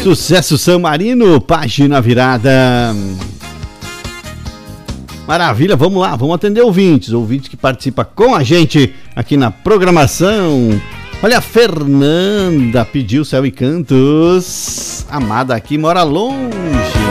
Sucesso San Marino, página virada. Maravilha, vamos lá, vamos atender ouvintes que participam com a gente aqui na programação. Olha, a Fernanda pediu Céu e Cantos. Amada aqui mora longe.